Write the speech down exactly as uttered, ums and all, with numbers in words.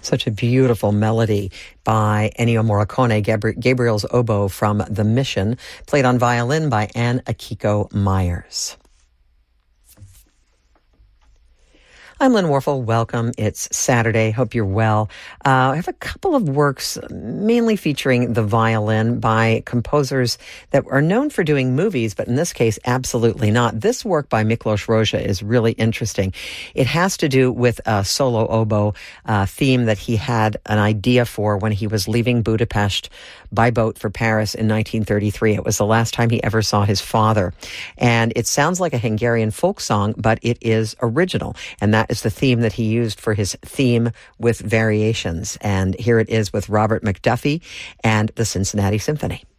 Such a beautiful melody by Ennio Morricone, Gabri- Gabriel's Oboe from The Mission, played on violin by Anne Akiko Myers. I'm Lynn Warfel. Welcome. It's Saturday. Hope you're well. Uh, I have a couple of works mainly featuring the violin by composers that are known for doing movies, but in this case, absolutely not. This work by Miklos Rozsa is really interesting. It has to do with a solo oboe uh, theme that he had an idea for when he was leaving Budapest by boat for Paris in nineteen thirty-three. It was the last time he ever saw his father. And it sounds like a Hungarian folk song, but it is original. And that is the theme that he used for his theme with variations. And here it is with Robert McDuffie and the Cincinnati Symphony.